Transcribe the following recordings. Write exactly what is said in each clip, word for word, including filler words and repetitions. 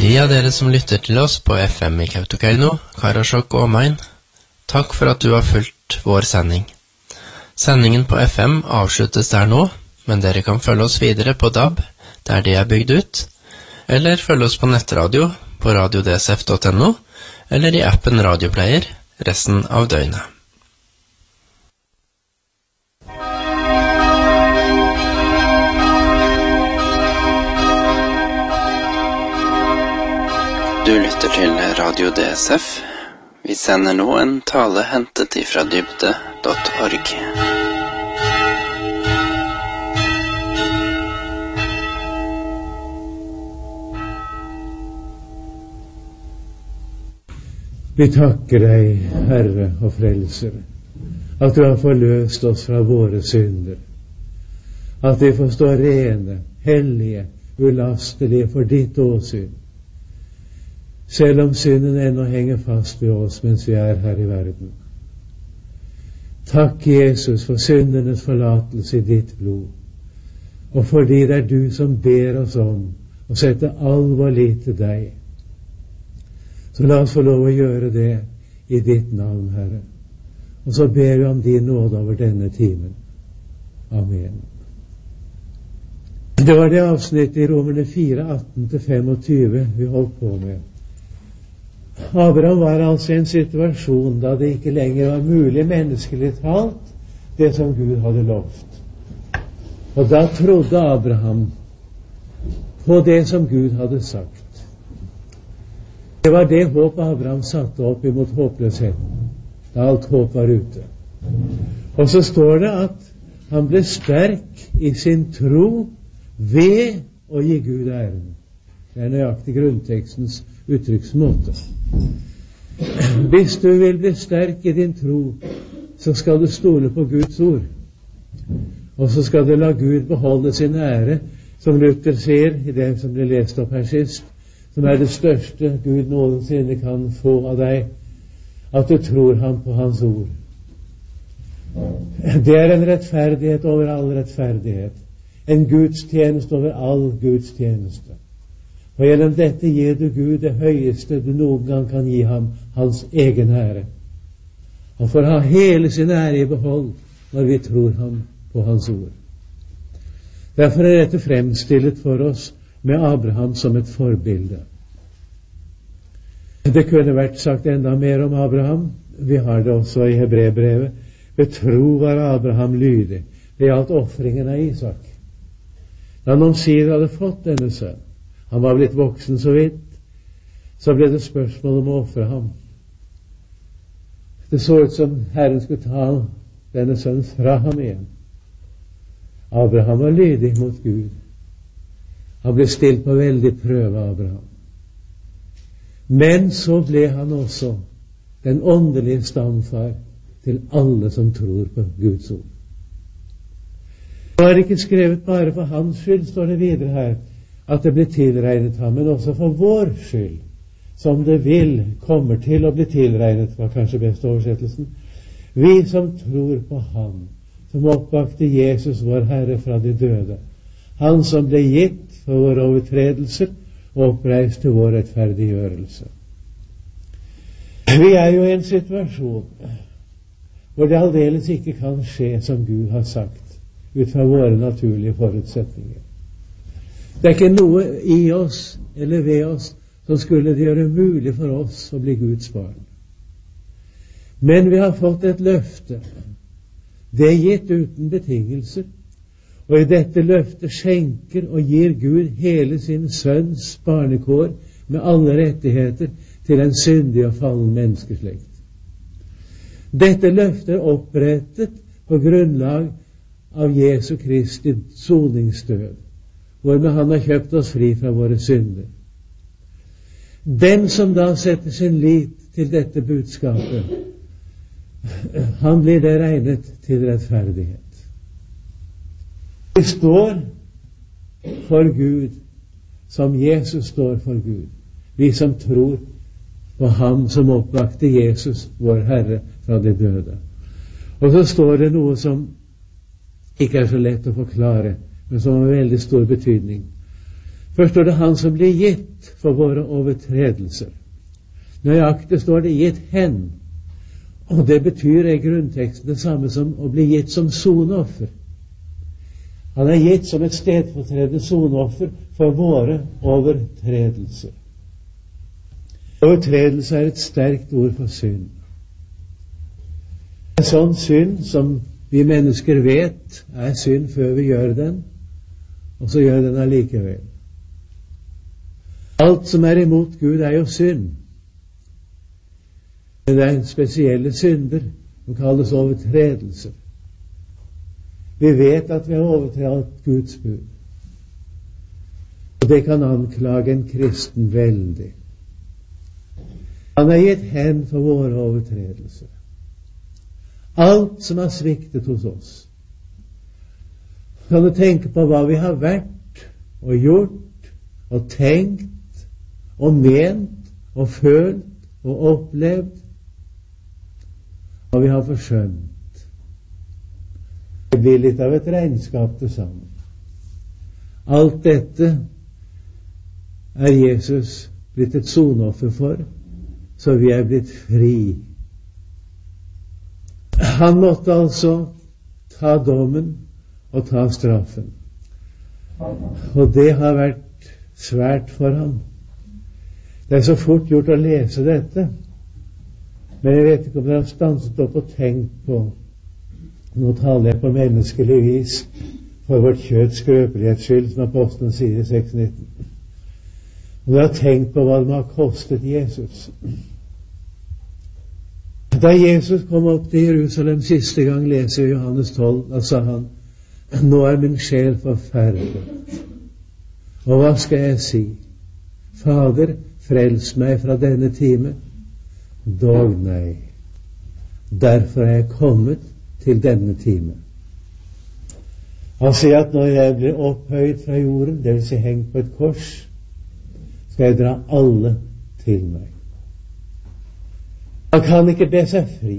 De av dere som lytter til oss på F M i Kautokeino, Karasjok og omegn, takk for at du har fulgt vår sending. Sendingen på F M avsluttes der nå, men dere kan følge oss videre på D A B, der de er bygd ut, eller følge oss på nettradio på radio d s f punktum n o, eller i appen Radioplayer resten av døgnet. Du lytter til Radio D S F. Vi sender nå en tale hentet ifra dybde punktum org. Vi takker deg, Herre og Frelser, at du har forløst oss fra våre synder, at vi får stå rene, hellige, ulastelige for ditt åsyn, selv om synden ennå henger fast ved oss mens vi er her i verden. Takk, Jesus, for syndenes forlatelse i ditt blod, og fordi det er du som ber oss om å sette all vår lit til deg. Så la oss få lov å gjøre det i ditt navn, Herre. Og så ber vi om din nåde over denne timen. Amen. Det var det avsnittet i Romerne fire, atten til tjuefem vi holdt på med. Abraham var altså i en situasjon da det ikke lenger var mulig menneskelig talt det som Gud hadde lovt. Og da trodde Abraham på det som Gud hadde sagt. Det var det håp Abraham satte opp imot håpløsheten, da alt håp var ute. Og så står det at han ble sterk i sin tro ved å gi Gud æren. Det er nøyaktig grunntekstens uttrykksmåte. Hvis du vil bli sterk i din tro, så skal du stole på Guds ord. Og så skal du la Gud beholde sin ære, som Luther sier i det som ble lest opp her sist, som er det største Gud noensinne kan få av deg, at du tror ham på hans ord. Det er en rettferdighet over all rettferdighet, en Guds tjeneste over all Guds tjeneste. Og gjennom dette gir du Gud det høyeste du noen gang kan gi ham, hans egen ære. Han får ha hele sin ære i behold når vi tror ham på hans ord. Derfor er dette fremstillet for oss med Abraham som et forbilde. Det kunne vært sagt enda mer om Abraham. Vi har det også i Hebreerbrevet. Ved tro var Abraham lydig. Det gjaldt offringen av Isak. Da han omsider hadde fått denne sønn, han var blitt voksen så vidt, så ble det spørsmål om å ofre ham. Det så ut som Herren skulle ta denne sønnen fra ham igjen. Abraham var lydig mot Gud. Han ble stilt på veldig prøve, Abraham. Men så ble han også den åndelige stamfar til alle som tror på Guds ord. Det var ikke skrevet bare for hans skyld, står det videre her, at det blir tilregnet ham, men også for vår skyld, som det vil, kommer til å bli tilregnet, var kanskje best oversettelsen. Vi som tror på ham, som oppvakte Jesus, vår Herre, fra de døde. Han som ble gitt for våre overtredelser og oppreist til vår rettferdiggjørelse. Vi er jo i en situasjon hvor det aldeles ikke kan skje som Gud har sagt, ut fra våre naturlige forutsetninger. Det er ikke noe i oss eller ved oss som skulle det gjøre mulig for oss å bli Guds barn. Men vi har fått et løfte. Det er gitt uten betingelser, og i dette løftet skjenker og gir Gud hele sin sønns barnekår med alle rettigheter til en syndig og fallen menneskeslekt. Dette løftet er opprettet på grunnlag av Jesu Kristi soningsdød, hvormed han har kjøpt oss fri fra våre synder. Den som da setter sin lit til dette budskapet, han blir det regnet til rettferdighet. Vi står for Gud som Jesus står for Gud, vi som tror på ham som oppvakte Jesus, vår Herre, fra de døde. Og så står det noe som ikke er så lett å forklare, men som har veldig stor betydning. Først står det han som blir gitt for våre overtredelser. Nøyaktig står det gitt hen. Og det betyr i grunnteksten det samme som å bli gitt som sonoffer. Han er gitt som et stedfortredende sonoffer for våre overtredelser. Overtredelse er et sterkt ord for synd. En sånn synd som vi mennesker vet er synd før vi gjør den, og så gjør den allikevel. Alt som er imot Gud er jo synd. Men det er spesielle synder som kalles overtredelser. Vi vet at vi har overtrådt Guds bud. Og det kan anklage en kristen veldig. Han er gitt hen for våre overtredelser. Alt som har sviktet hos oss. Kan du tenke på hva vi har vært og gjort og tenkt og ment og følt og opplevd, og vi har forsømt. Det blir litt av et regnskap til sammen. Alt dette er Jesus blitt et sonoffer for, så vi er blitt fri. Han måtte altså ta dommen og ta straffen. Og det har vært svært for ham. Det er så fort gjort å lese dette, men jeg vet ikke om dere har stanset opp og tenkt på, nå taler jeg på menneskelig vis for vårt kjøtts skrøpelighets skyld, som apostelen sier i seks nitten. Og dere har tenkt på hva det har kostet Jesus. Da Jesus kom opp til Jerusalem siste gang, leser i Johannes tolv, da sa han, nå er min sjel forferdet. Og hva skal jeg si? Fader, frels meg fra denne time. Dog nei. Derfor er jeg kommet til denne time. Han sier at når jeg blir opphøyd fra jorden, det vil si hengt på et kors, skal jeg dra alle til meg. Han kan ikke be seg fri.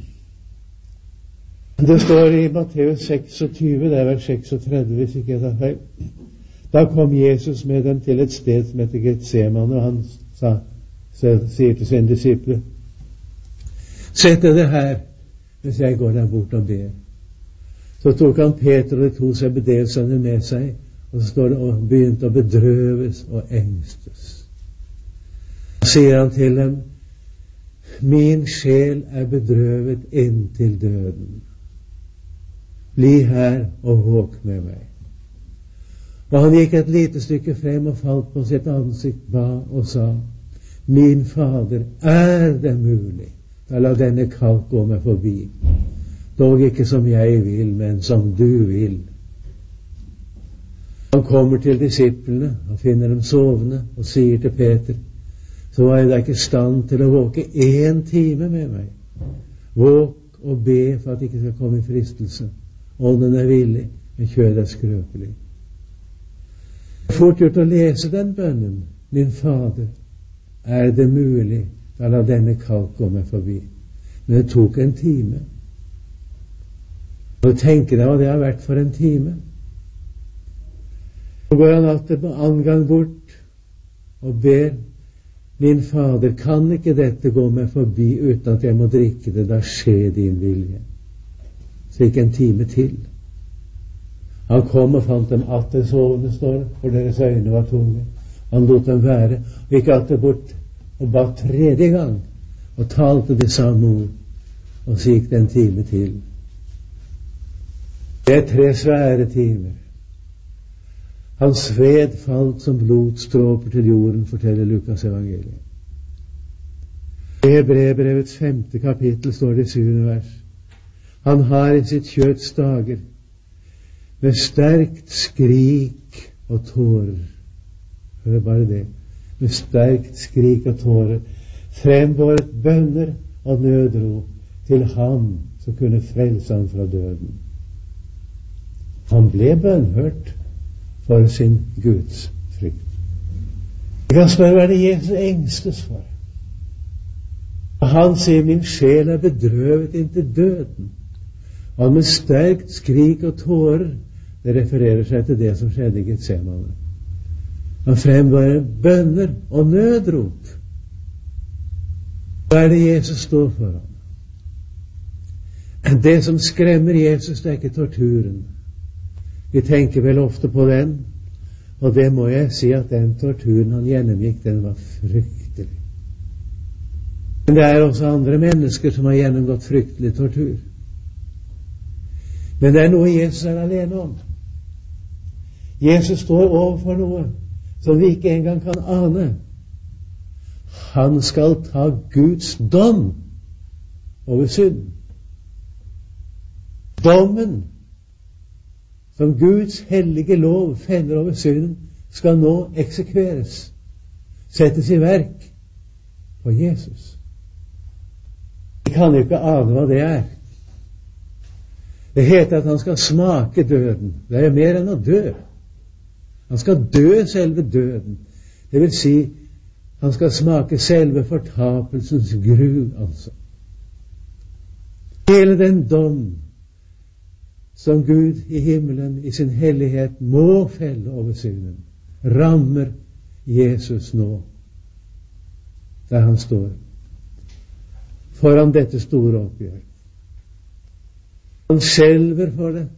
Det står i Matteus seksogtyve, det er vel seksogtredve hvis ikke jeg tar feil. Da kom Jesus med dem til et sted som heter Getsemane, og han sa, sier til sine disipler, sett dere her, hvis jeg går der bort og ber. Så tok han Peter og de to sebedelsønner med seg, og så står det, og begynte å bedrøves og engstes. Så sier han til dem, min sjel er bedrøvet inntil døden. Bli her og våk med meg. Og han gikk et lite stykke frem og falt på sitt ansikt, ba og sa, min Fader, er det mulig? Da la denne kalk gå meg forbi. Dog ikke som jeg vil, men som du vil. Han kommer til disiplene og finner dem sovende og sier til Peter, så var jeg da ikke i stand til å våke én time med meg. Våk og be for at det ikke skal komme i fristelse. Ånden er villig, men kjødet er skrøpelig. Det er fort gjort å lese den bønnen. Min Fader, er det mulig, da la denne kalk gå meg forbi. Men det tok en time. Og tenk deg hva det har vært for en time. Så går han alltid på annen gang bort og ber, min Fader, kan ikke dette gå meg forbi uten at jeg må drikke det, da skjer din vilje. Så gikk en time til. Han kom og fant dem atter sovende, står det, for deres øyne var tunge. Han lot dem være, og gikk atter bort og ba tredje gang, og talte det samme ord, og så gikk det en time til. Det er tre svære timer. Hans sved falt som blodstråper til jorden, forteller Lukas evangeliet. I Hebreerbrevets femte kapittel står det i syvende vers. Han har i sitt kjøtts dager med sterkt skrik og tårer. Hør bare det. Med sterkt skrik og tårer frembåret bønner og nødrop til ham som kunne frelse ham fra døden. Han ble bønnhørt for sin Guds frykt. Jeg kan spørre hva er det Jesus engstes for? Og han sier min sjel er bedrøvet inntil døden. Og han med sterkt skrik og tårer, det refererer seg til det som skjedde i Getsemane. Han frembarer bønner og nødrop. Hva er det Jesus står foran? Det som skremmer Jesus, det er ikke torturen. Vi tenker vel ofte på den, og det må jeg si at den torturen han gjennomgikk, den var fryktelig. Men det er også andre mennesker som har gjennomgått fryktelig tortur. Men det er noe Jesus er alene om. Jesus står overfor noe som vi ikke engang kan ane. Han skal ta Guds dom over synden. Dommen som Guds hellige lov feller over synden, skal nå eksekveres, settes i verk på Jesus. Vi kan ikke ane hva det er. Det heter at han skal smake døden. Det er mer enn å dø. Han skal dø selve døden. Det vil si, han skal smake selve fortapelsens gru, altså. Hele den dom som Gud i himmelen i sin hellighet må felle over synden, rammer Jesus nå, der han står foran dette store oppgjør. Han skjelver for det.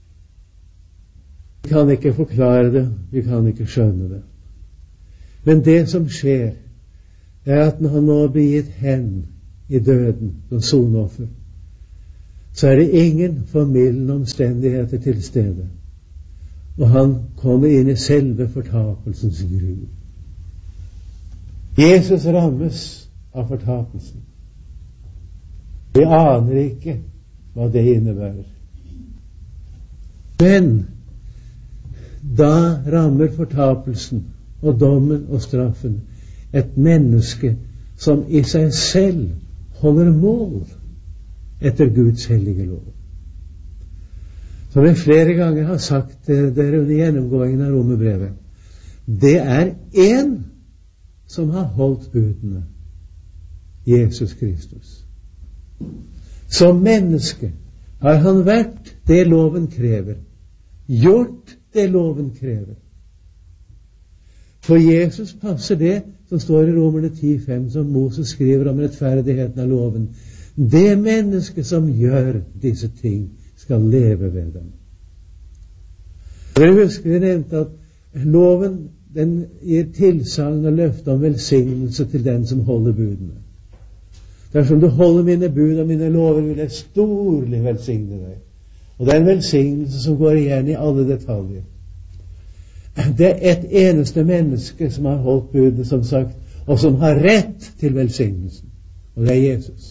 Vi kan ikke forklare det, vi kan ikke skjønne det. Men det som skjer, er at når han nå blir gitt hen i døden som sonoffer, så er det ingen formildende omstendigheter til stede. Og han kommer inn i selve fortapelsens gru. Jesus rammes av fortapelsen. Vi aner ikke hva det innebærer. Men da rammer fortapelsen og dommen og straffen et menneske som i seg selv holder mål etter Guds hellige lov. Som jeg flere ganger har sagt til dere under gjennomgåingen av Romerbrevet, det er en som har holdt budene, Jesus Kristus. Som menneske har han vært det loven krever, gjort det loven krever. For Jesus passer det som står i Romerne ti fem, som Moses skriver om rettferdigheten av loven. Det menneske som gjør disse ting, skal leve ved dem. Dere husker vi nevnte at loven, den gir tilsagn og løfte om velsignelse til den som holder budene. Dersom du holder mine bud og mine lover, vil jeg storlig velsigne deg. Og det er en velsignelse som går igjen i alle detaljer. Det er et eneste menneske som har holdt budene, som sagt, og som har rett til velsignelsen. Og det er Jesus.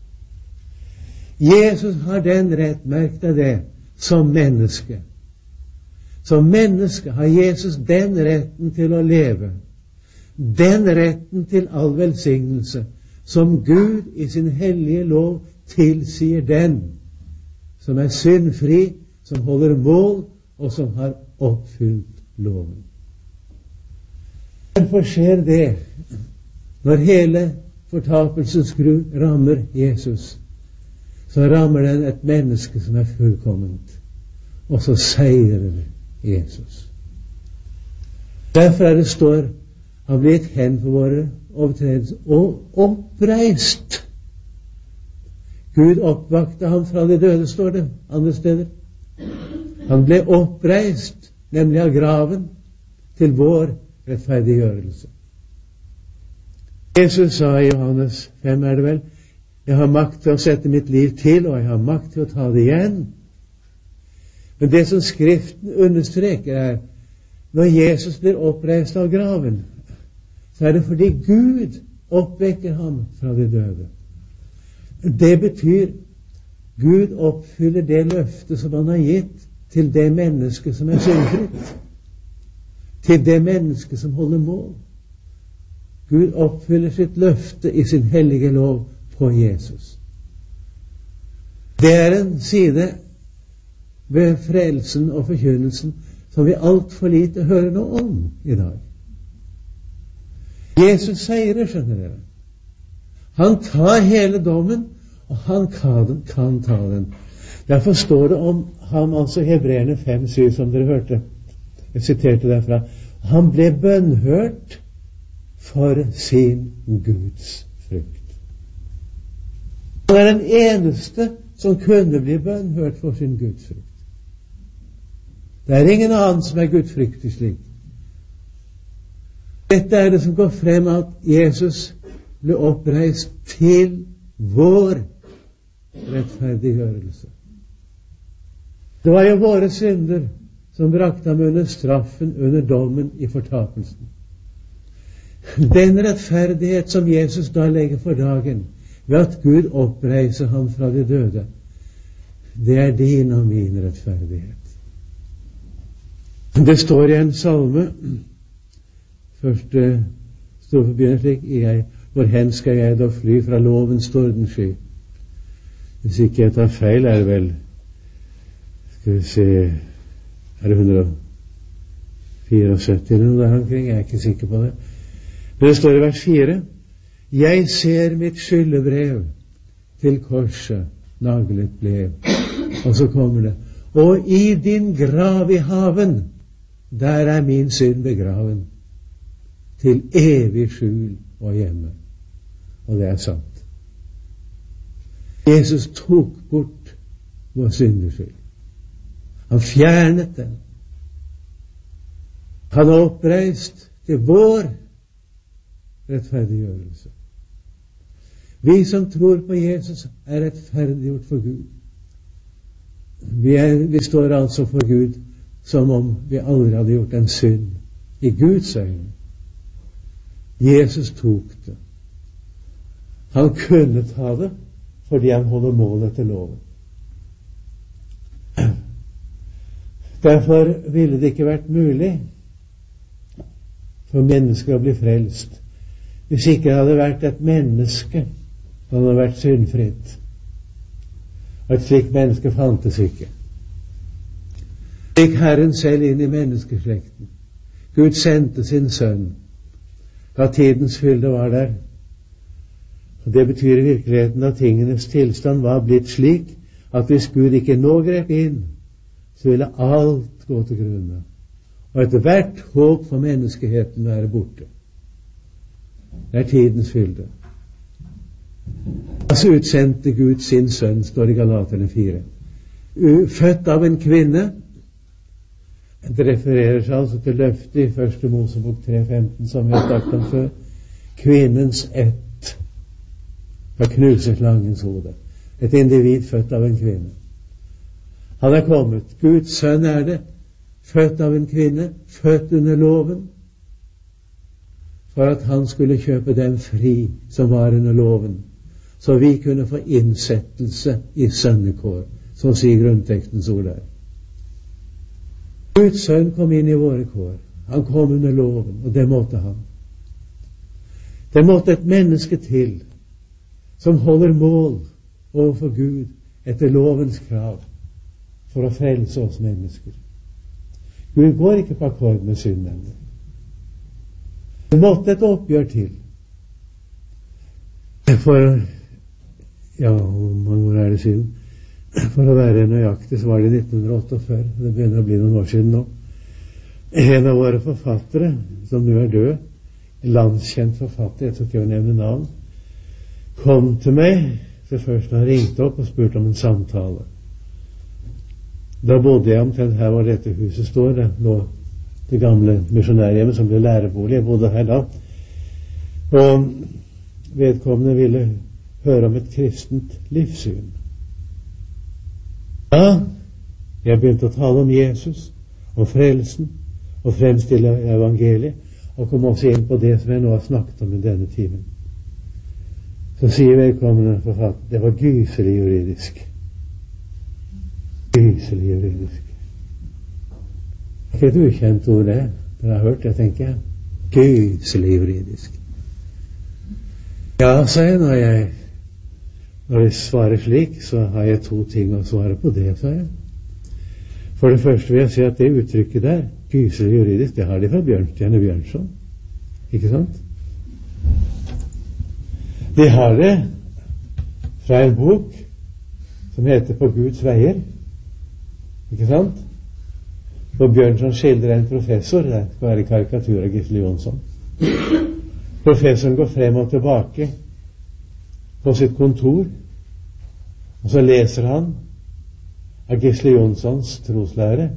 Jesus har den rett, merk deg det, som menneske. Som menneske har Jesus den retten til å leve, den retten til all velsignelse, som Gud i sin hellige lov tilsier den, som er syndfri, som holder mål, og som har oppfylt loven. Derfor skjer det, når hele fortapelsens gru rammer Jesus, så rammer den et menneske som er fullkomment, og så seirer Jesus. Derfor er det står, han ble gitt hen for våre overtredelser, og oppreist. Gud oppvakte ham fra de døde, står det andre steder. Han ble oppreist, nemlig av graven, til vår rettferdiggjørelse. Jesus sa i Johannes fem, er det vel, jeg har makt til å sette mitt liv til, og jeg har makt til å ta det igjen. Men det som Skriften understreker er, når Jesus blir oppreist av graven, så er det fordi Gud oppvekker ham fra de døde. Det betyr, Gud oppfyller det løfte som han har gitt til det mennesket som er syndfritt, til det mennesket som holder mål. Gud oppfyller sitt løfte i sin hellige lov på Jesus. Det er en side ved frelsen og forkynnelsen som vi alt for lite hører noe om i dag. Jesus seirer, skjønner dere. Han tar hele dommen, og han kan, kan ta den. Derfor står det om ham, altså Hebreerne fem syv, som dere hørte. Jeg siterte derfra. Han ble bønnhørt for sin Guds frykt. Han er den eneste som kunne bli bønnhørt for sin Guds frykt. Det er ingen annen som er gudfryktig slik. Dette er det som går frem at Jesus ble oppreist til vår rettferdiggjørelse. Det var jo våre synder som brakte ham under straffen, under dommen i fortapelsen. Den rettferdighet som Jesus da legger for dagen, ved at Gud oppreiser ham fra de døde, det er din og min rettferdighet. Det står i en salme, første strofe begynner slik, jeg, hvor hen skal jeg da fly fra lovens tordensky? Hvis ikke jeg tar feil, er det vel, skal vi se, er det et hundre og syttifire eller noe der omkring, jeg er ikke sikker på det. Men det står i vers fire, jeg ser mitt skyldebrev til korset, naglet ble. Og så kommer det, og i din grav i haven, der er min synd begraven, til evig skjul og hjemme. Og det er sant. Jesus tok bort vår syndeskyld. Han fjernet den. Han har oppreist til vår rettferdiggjørelse. Vi som tror på Jesus er rettferdiggjort for Gud. Vi, er, vi står altså for Gud som om vi aldri hadde gjort en synd i Guds øyne. Jesus tok det. Han kunne ta det fordi han holder mål etter loven. Derfor ville det ikke vært mulig for mennesker å bli frelst hvis ikke det hadde vært et menneske som hadde vært syndfritt. Og et slikt menneske fantes ikke. Gikk Herren selv inn i menneskeslekten. Gud sendte sin sønn da tidens fylde var der. Og det betyr i virkeligheten at tingenes tilstand var blitt slik at hvis Gud ikke nå grep inn, så ville alt gå til grunne. Og ethvert håp for menneskeheten være borte. Det er tidens fylde. Altså utsendte Gud sin sønn, står i Galaterne fire. Født av en kvinne. Det refererer seg altså til løftet i første Mosebok tre femten, som vi har snakket om før. Kvinnens ett fra knuse slangens hode. Et individ født av en kvinne. Han er kommet. Guds sønn er det. Født av en kvinne. Født under loven. For at han skulle kjøpe dem fri som var under loven. Så vi kunne få innsettelse i sønnekår. Så sier grunntekstens ord der. Guds sønn kom inn i våre kår. Han kom under loven, og det måtte han. Det måtte et menneske til som holder mål overfor Gud etter lovens krav for å frelse oss mennesker. Gud går ikke på akkord med synden. Det måtte et oppgjør til. For, ja, hvor mange år er det siden? For å være nøyaktig så var det i nitten åttiåtte. Det begynner å bli noen år siden nå. En av våre forfattere, som nå er død, en landskjent forfatter, jeg tror ikke jeg vil nevne navn, kom til meg så først han ringte opp og spurte om en samtale. Da bodde jeg omtrent her hvor dette huset står. Det lå det gamle misjonærhjemmet som ble lærebolig. Jeg bodde her da. Og vedkommende ville høre om et kristent livssyn. Ja, jeg begynte å tale om Jesus og frelsen og fremstille evangeliet, og kom også inn på det som jeg nå har snakket om i denne timen. Så sier vedkommende forfatter, det var gyselig juridisk. Gyselig juridisk. Ikke et ukjent ord det, dere har hørt det, tenker jeg. Gyselig juridisk. Ja, sa jeg, når jeg Når jeg svarer slik, så har jeg to ting å svare på det, sa jeg. For det første vil jeg si at det uttrykket der, gyselig juridisk, det har de fra Bjørnstjerne Bjørnson. Ikke sant? De har det fra en bok som heter På Guds veier. Ikke sant? Og Bjørnson skildrer en professor, det skal være karikatur av Gisle Jonsson. Professoren går frem og tilbake på sitt kontor, og så leser han av Gisle Jonssons troslære.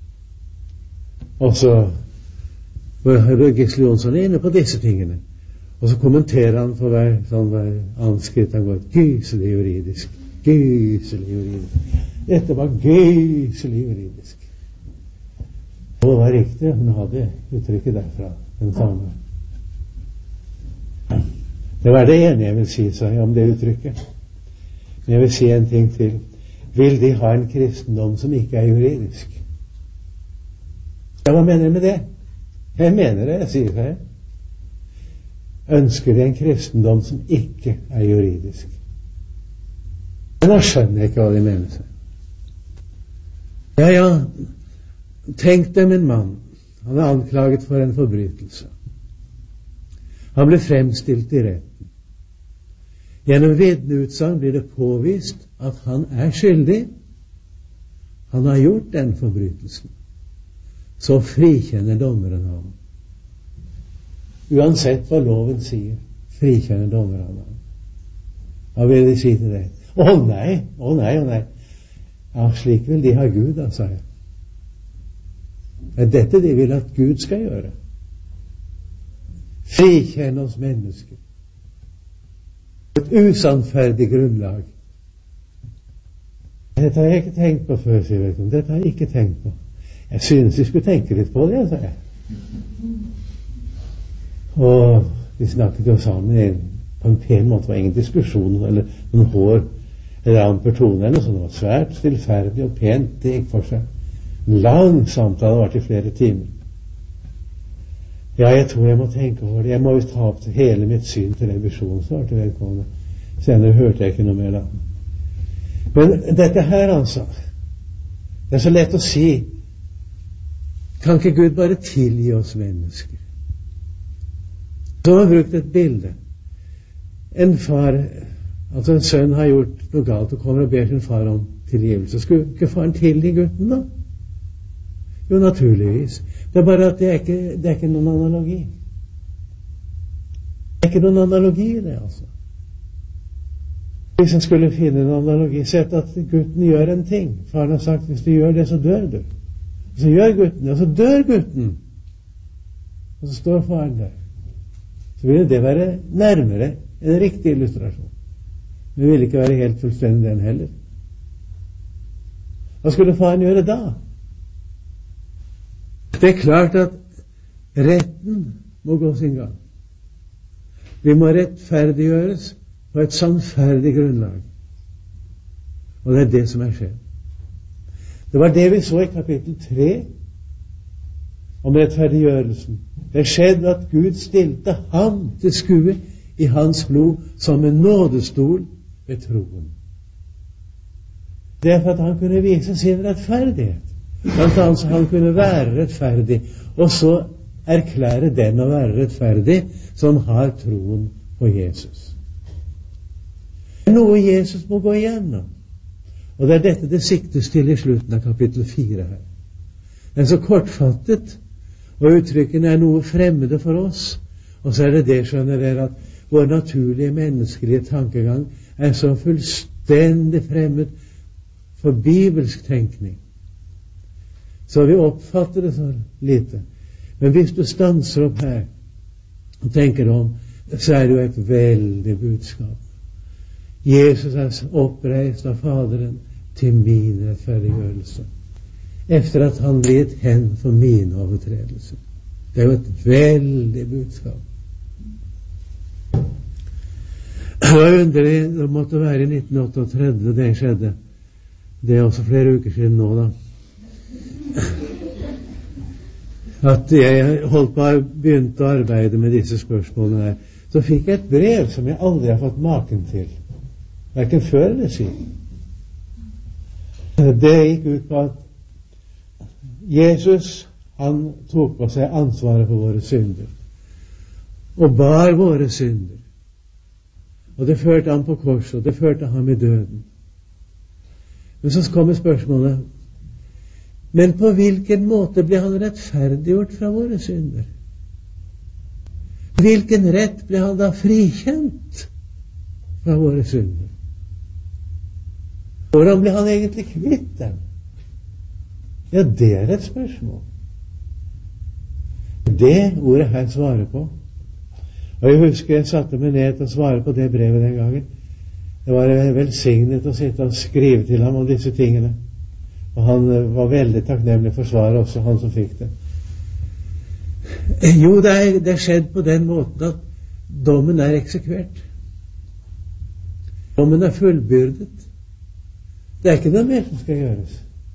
Og så var Gisle Jonsson inne på disse tingene. Og så kommenterer han for hver, sånn hver anskritt han går, gyselig juridisk, gyselig juridisk. Dette var gyselig juridisk. Og det var riktig, hun hadde uttrykket derfra, den samme. Det var det ene jeg vil si seg om det uttrykket. Men jeg vil si en ting til. Vil de ha en kristendom som ikke er juridisk? Ja, hva mener jeg med det? Jeg mener det, jeg sier det. Ønsker de en kristendom som ikke er juridisk? Men da skjønner jeg ikke hva de mener seg. Ja, ja, tenk dem en mann. Han er anklaget for en forbrytelse. Han ble fremstilt i retten. Gjennom vitneutsagn blir det påvist at han er skyldig. Han har gjort den forbrytelsen. Så frikjenner dommeren ham. Uansett hva loven sier, frikjenner dommeren ham. Hva vil de si til det? Å nei, å nei, å nei. Ja, slik vil de ha Gud, da, sa jeg. Det er dette de vil at Gud skal gjøre. Frikjenne oss mennesker. Et usannferdig grunnlag. Dette har jeg ikke tenkt på før, sier jeg. Dette har jeg ikke tenkt på. Jeg synes vi skulle tenke litt på det, sa jeg. Og vi snakket jo sammen på en pen måte. Det var ingen diskusjon eller noen hår eller amper tone eller noe sånt. Det var svært stillferdig og pent. Det gikk for seg. En lang samtale har vært i flere timer. Ja, jeg tror jeg må tenke over det. Jeg må jo ta opp hele mitt syn til revisjonen, svarte vedkommende. Senere hørte jeg ikke noe mer da. Men dette her, altså, det er så lett å si, kan ikke Gud bare tilgi oss mennesker? Så har han brukt et bilde. En far, altså en sønn har gjort noe galt og kommer og ber sin far om tilgivelse. Skulle ikke faren tilgi gutten da? Jo, naturligvis. Det er bare at det er ikke, det er ikke noen analogi. Det er ikke noen analogi i det, altså. Hvis en skulle finne en analogi, sett at gutten gjør en ting. Faren har sagt, hvis du gjør det, så dør du. Og så gjør gutten det, og så dør gutten. Og så står faren der. Så ville det være nærmere en riktig illustrasjon. Men det ville ikke være helt fullstendig den heller. Hva skulle faren gjøre da? Det er klart at retten må gå sin gang. Vi må rettferdiggjøres på et sannferdig grunnlag. Og det er det som er skjedd. Det var det vi så i kapittel tre om rettferdiggjørelsen. Det skjedde at Gud stilte ham til skue i hans blod som en nådestol ved troen. Det er for at han kunne vise sin rettferdighet. Blant annet så han kunne være rettferdig, og så erklære den å være rettferdig som har troen på Jesus. Det er noe Jesus må gå igjennom, og det er dette det siktes til i slutten av kapittel fire her. Det er så kortfattet, og uttrykkene er noe fremmede for oss, og så er det det, skjønner dere, at vår naturlige menneskelige tankegang er så fullstendig fremmed for bibelsk tenkning. Så vi oppfatter det så lite. Men hvis du stanser opp her og tenker om, så er det jo et veldig budskap. Jesus er oppreist av Faderen til min rettferdiggjørelse, efter at han blir et hen for mine overtredelser. Det er jo et veldig budskap. Det var underlig, det måtte være i nitten trettini-åtte det skjedde. Det er også flere uker siden nå da. At jeg holdt på å begynte å arbeide med disse spørsmålene her, så fikk jeg et brev som jeg aldri har fått maken til, hverken før eller siden. Det gikk ut på at Jesus, han tok på seg ansvaret for våre synder og bar våre synder, og det førte han på korset, og det førte ham i døden. Men så kommer spørsmålet, Men på hvilken måte ble han rettferdiggjort fra våre synder? Hvilken rett ble han da frikjent fra våre synder? Hvordan ble han egentlig kvitt dem? Ja, det er et spørsmål. Det ordet her svarer på. Og jeg husker jeg satte meg ned til å svare på det brevet den gangen. Det var velsignet å sitte og skrive til ham om disse tingene. Og han var veldig takknemlig for svaret, også han som fikk det. Jo, det er, det er skjedd på den måten at dommen er eksekvert. Dommen er fullbyrdet. Det er ikke noe mer som skal gjøres.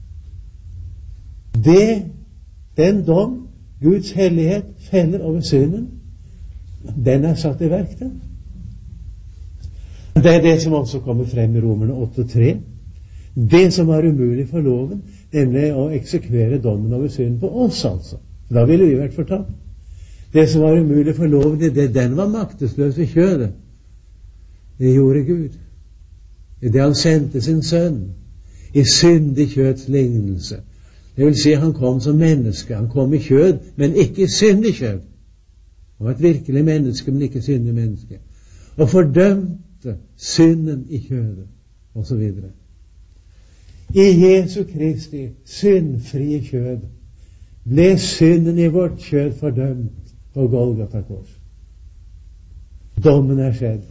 Det, den dom Guds hellighet feller over synden, den er satt i verk, den. Det er det som også kommer frem i Romerne åtte tre. Det som var umulig for loven, nemlig å eksekvere dommen over synden på oss, altså. Da ville vi vært fortapt. Det som var umulig for loven, det, den var maktesløs i kjødet. Det gjorde Gud. I det han sendte sin sønn, i syndig kjøds lignelse. Det vil si, han kom som menneske. Han kom i kjød, men ikke i syndig kjød. Han var et virkelig menneske, men ikke syndig menneske. Og fordømte synden i kjødet, og så videre. I Jesu Kristi syndfrie kjød ble synden i vårt kjød fordømt på Golgata kors. Dommen er skjedd.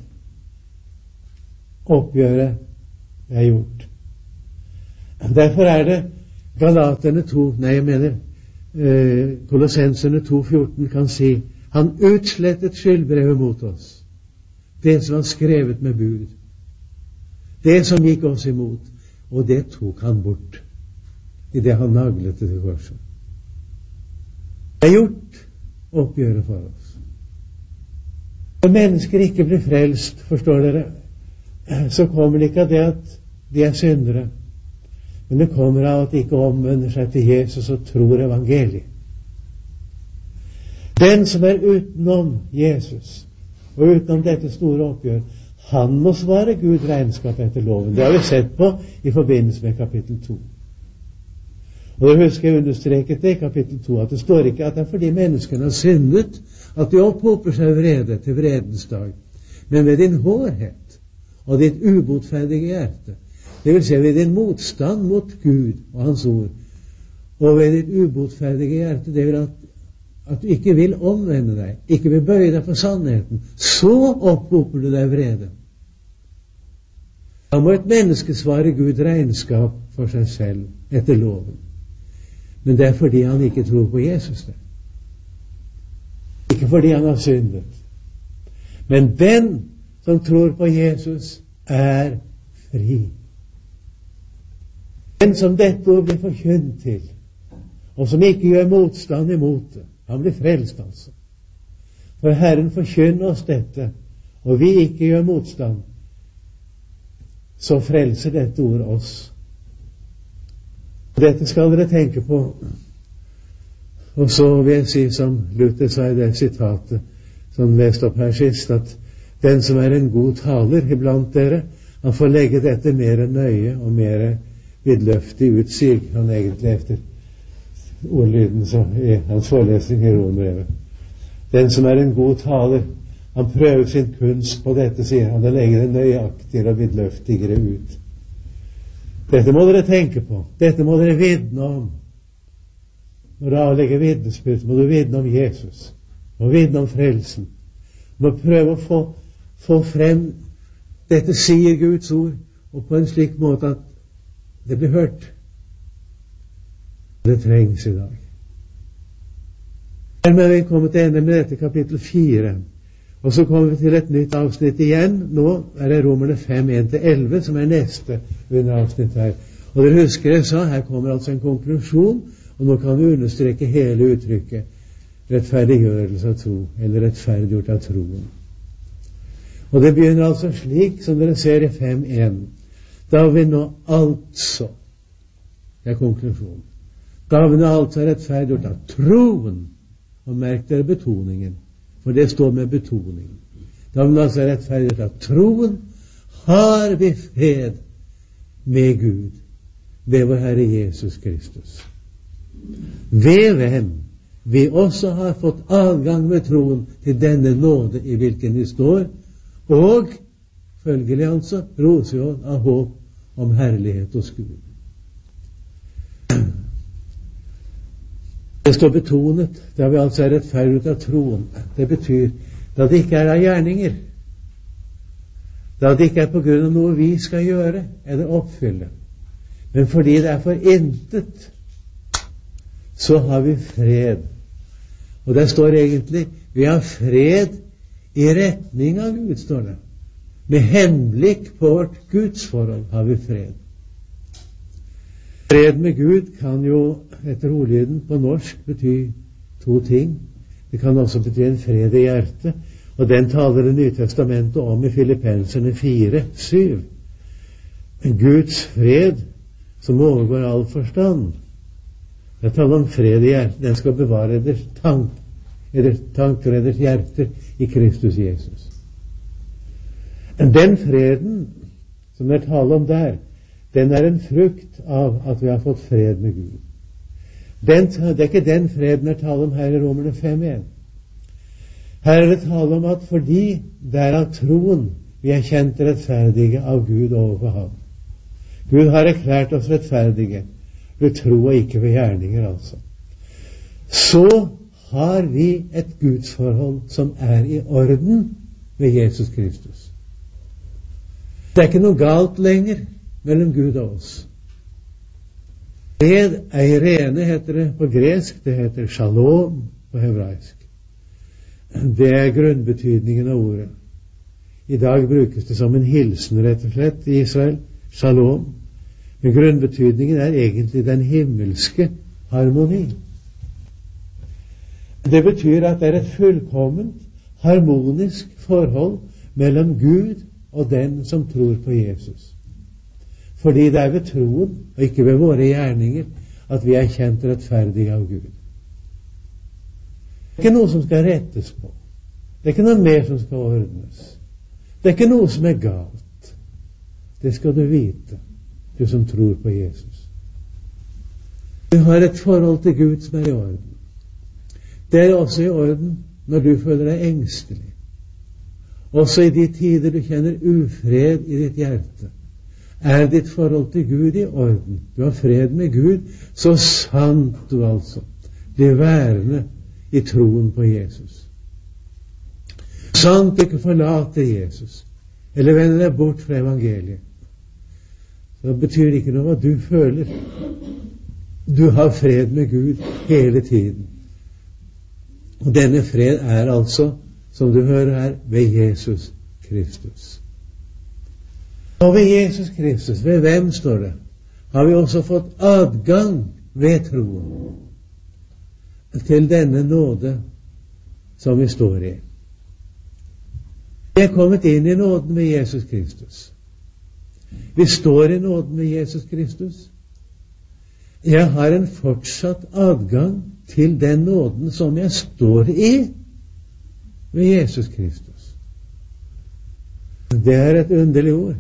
Oppgjøret er gjort. Derfor er det Galaterne to, nei, jeg mener eh, Kolossenserne to fjorten kan si han utslettet skyldbrevet mot oss. Det som var skrevet med bud. Det som gikk oss imot. Og det tok han bort i det han naglet til korset. Det er gjort oppgjøret for oss. Når mennesker ikke blir frelst, forstår dere, så kommer det ikke av det at de er syndere, men det kommer av at de ikke omvender seg til Jesus og tror evangeliet. Den som er utenom Jesus og utenom dette store oppgjør, han må svare Gud regnskap etter loven. Det har vi sett på i forbindelse med kapittel to. Og det husker jeg understreket det i kapittel to, at det står ikke at det er fordi menneskene har syndet at de opphoper seg vrede til vredens dag, men ved din hårhet og ditt ubotferdige hjerte. Det vil si ved din motstand mot Gud og Hans ord, og ved ditt ubotferdige hjerte, det vil at, at du ikke vil omvende deg, ikke vil bøye deg for sannheten, så opphoper du deg vrede. Da må et menneske svare Gud regnskap for seg selv etter loven. Men det er fordi han ikke tror på Jesus det. Ikke fordi han har syndet. Men den som tror på Jesus er fri. Den som dette ord blir forkynt til, og som ikke gjør motstand imot det, han blir frelst altså. For Herren forkynner oss dette, og vi ikke gjør motstand, så frelser dette ord oss. Dette skal dere tenke på. Og så vil jeg si som Luther sa i det sitatet som leste opp her sist, at den som er en god taler iblant dere, han får legge dette mer nøye og mer vidløftig ut, sier han egentlig efter ordlyden så i hans forelesning i Rombrevet. Den som er en god taler, han prøver sin kunst på dette, sier han, og legger det nøyaktigere og vidløftigere ut. Dette må dere tenke på. Dette må dere vitne om. Når du avlegger vitnesbyrd, må du vitne om Jesus. Du må vitne om frelsen. Du må prøve å få, få frem dette sier Guds ord, og på en slik måte at det blir hørt. Det trengs i dag. Dermed er vi kommet til ende med dette kapittel fire. Og så kommer vi til et nytt avsnitt igjen. Nå er det Romerne fem, en til elleve, som er neste under avsnitt her. Og dere husker jeg sa, her kommer altså en konklusjon, og nå kan vi understreke hele uttrykket rettferdiggjørelse av tro, eller rettferdiggjort av troen. Og det begynner altså slik, som dere ser i fem en. Da vi nå altså, det er konklusjonen, da vi nå altså er rettferdiggjort av troen, og merk dere betoningen, for det står med betoning. Da vi nå altså er rettferdiggjort av troen, har vi fred med Gud ved vår Herre Jesus Kristus. ved hvem vi også har fått adgang ved troen til denne nåde i hvilken vi står, og følgelig altså rosejord av håp om herlighet hos Gud. Det står betonet da vi altså er rettferdig av troen. Det betyr da det ikke er av gjerninger, da det ikke er på grunn av noe vi skal gjøre eller oppfylle, men fordi det er for intet, så har vi fred. Og det står egentlig vi har fred i retning av Gud, står det. Med henblikk på vårt gudsforhold har vi fred. Fred med Gud kan jo etter ordlyden på norsk bety to ting. Det kan også bety en fred i hjertet, og den taler Det nye testamentet om i Filippenserne fire syv. Guds fred som overgår all forstand. Det taler om fred i hjertet. Den skal bevare deres tank, deres tanker og deres hjerter i Kristus Jesus. Den freden som det er tale om der, den er en frukt av at vi har fått fred med Gud. Den, det er ikke den freden det er tale om her i Romerne fem en. Her er det tale om at fordi det er av troen vi er kjent rettferdige av Gud overfor ham. Gud har erklært oss rettferdige ved tro og ikke ved gjerninger, altså. Så har vi et gudsforhold som er i orden ved Jesus Kristus. Det er ikke noe galt lenger mellom Gud og oss. Fred eirene heter det på gresk, det heter shalom på hebraisk. Det er grunnbetydningen av ordet. I dag brukes det som en hilsen rett og slett i Israel, shalom. Men grunnbetydningen er egentlig den himmelske harmoni. Det betyr at det er et fullkomment, harmonisk forhold mellom Gud og den som tror på Jesus. Fordi det er ved troen, og ikke ved våre gjerninger, at vi er kjent rettferdige av Gud. Det er ikke noe som skal rettes på. Det er ikke noe mer som skal ordnes. Det er ikke noe som er galt. Det skal du vite, du som tror på Jesus. Du har et forhold til Gud som er i orden. Det er også i orden når du føler deg engstelig. Også i de tider du kjenner ufred i ditt hjerte. Er ditt forhold til Gud i orden? Du har fred med Gud, så sant du altså blir værende i troen på Jesus. Sant du ikke forlater Jesus, eller vender deg bort fra evangeliet. Så betyr det ikke noe hva du føler. Du har fred med Gud hele tiden. Og denne fred er altså, som du hører her, ved Jesus Kristus. Og ved Jesus Kristus, ved hvem står det, har vi også fått adgang ved troen til denne nåde som vi står i. Vi er kommet inn i nåden ved Jesus Kristus. Vi står i nåden ved Jesus Kristus. Jeg har en fortsatt adgang til den nåden som jeg står i ved Jesus Kristus. Det er et underlig ord.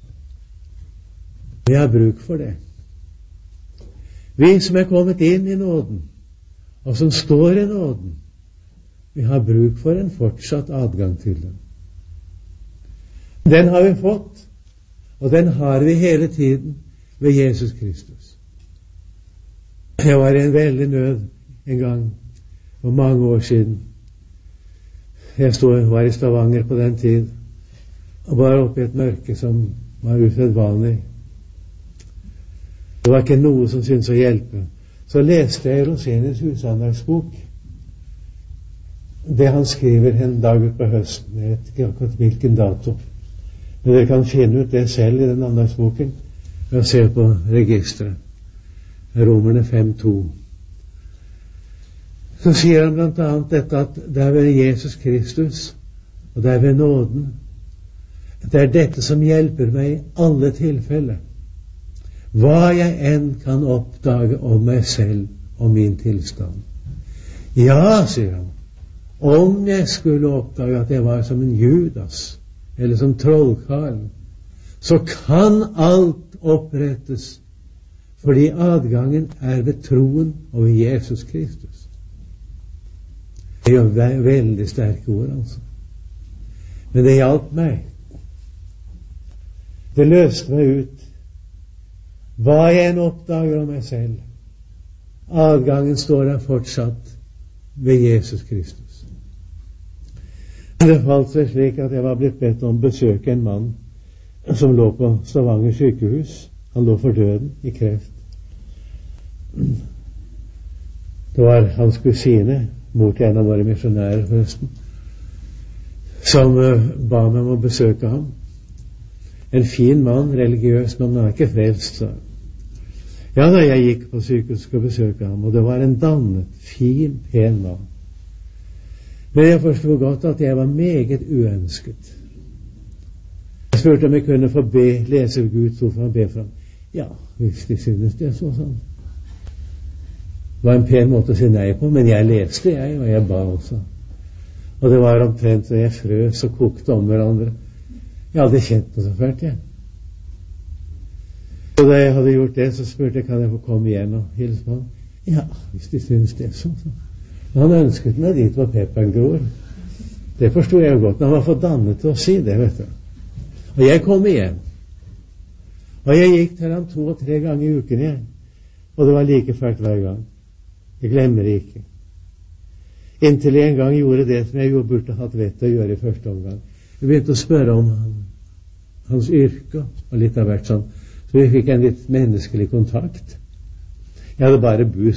Vi har bruk for det. Vi som er kommet inn i nåden, og som står i nåden, vi har bruk for en fortsatt adgang til den. Den har vi fått, og den har vi hele tiden ved Jesus Kristus. Jeg var i en veldig nød en gang for mange år siden. Jeg stod, var i Stavanger på den tid og var oppe i et mørke som var usedvanlig. Det var ikke noe som syntes å hjelpe. Så leste jeg Rosenius husandaktsbok. Det han skriver en dag ut på høsten. Jeg vet ikke akkurat hvilken dato. Men dere kan finne ut det selv i den andaktsboken ved å se på registeret. Romerne fem to. Så sier han blant annet dette at det er ved Jesus Kristus, og det er ved nåden. Det er dette som hjelper meg i alle tilfeller. Hva jeg enn kan oppdage om meg selv og min tilstand. Ja, sier han, om jeg skulle oppdage at jeg var som en Judas, eller som trollkarl, så kan alt opprettes Fordi adgangen er ved troen og ved Jesus Kristus. Det er jo ve veldig sterke ord, altså. Men det hjalp meg. Det løste meg ut. Hva jeg enn oppdager om meg selv, adgangen står der fortsatt ved Jesus Kristus. Det falt seg slik at jeg var blitt bedt om å besøke en mann som lå på Stavanger sykehus. Han lå for døden i kreft. Det var hans kusine, mor til en av våre misjonærer forresten, som uh, ba meg om å besøke ham. En fin mann, religiøs, men han er ikke frelst, sa han. Ja, da jeg gikk på sykehuset og besøke ham, og det var en dannet, fin, pen mann. Men jeg forstod godt at jeg var meget uønsket. Jeg spurte om jeg kunne få be, lese Guds ord for å be for ham. Ja, hvis de synes det, så sånn. Det var en pen måte å si nei på, men jeg leste, jeg, og jeg ba også. Og det var omtrent så jeg frøs og kokte om hverandre. Jeg hadde kjent noe så fælt, jeg. Og da jeg hadde gjort det, så spurte jeg, kan jeg få komme igjen og hilse på ham? Ja, hvis de synes det, så sånn. Han ønsket meg dit hvor pepperen gror. Det forstod jeg jo godt. Han var for dannet til å si det, vet du. Og jeg kom igjen. Og jeg gikk til ham to og tre ganger i uken igjen. Og det var like fælt hver gang. Jeg glemmer det ikke. Inntil jeg en gang gjorde det som jeg jo burde hatt vett til å gjøre i første omgang. Jeg begynte å spørre om han, hans yrke, og litt av hvert sånn. Så vi fikk en litt menneskelig kontakt. Jeg hadde bare bus